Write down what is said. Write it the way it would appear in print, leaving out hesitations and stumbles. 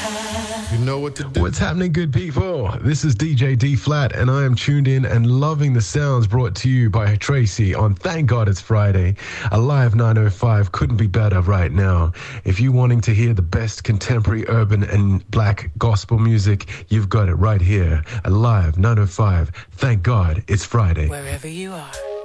You know what to do. What's happening, good people? This is DJ D Flat, and I am tuned in and loving the sounds brought to you by Tracy on Thank God It's Friday. A live 905 couldn't be better right now. If you're wanting to hear the best contemporary urban and black gospel music, you've got it right here. A live 905. Thank God It's Friday. Wherever you are.